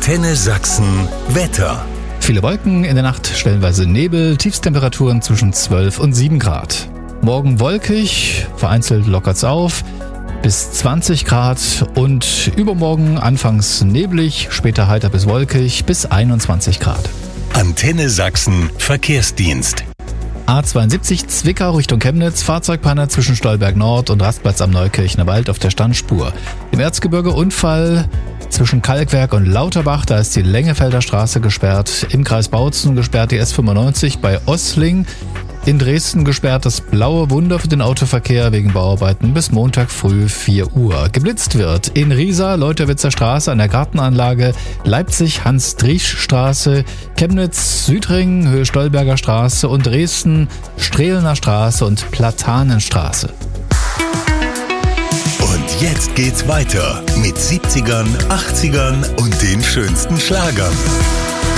Antenne Sachsen Wetter. Viele Wolken, in der Nacht stellenweise Nebel, Tiefstemperaturen zwischen 12 und 7 Grad. Morgen wolkig, vereinzelt lockert's auf, bis 20 Grad und übermorgen anfangs neblig, später heiter bis wolkig, bis 21 Grad. Antenne Sachsen Verkehrsdienst. A72 Zwickau Richtung Chemnitz, Fahrzeugpanne zwischen Stolberg Nord und Rastplatz am Neukirchner Wald auf der Standspur. Im Erzgebirge Unfall zwischen Kalkwerk und Lauterbach, da ist die Lengefelder Straße gesperrt. Im Kreis Bautzen gesperrt die S95 bei Ossling. In Dresden gesperrt das Blaue Wunder für den Autoverkehr wegen Bauarbeiten bis Montag früh 4 Uhr. Geblitzt wird in Riesa, Leuterwitzer Straße an der Gartenanlage, Leipzig Hans-Driesch-Straße, Chemnitz Südring, Höhe Stolberger Straße und Dresden Strehlener Straße und Platanenstraße. Und jetzt geht's weiter mit 70ern, 80ern und den schönsten Schlagern.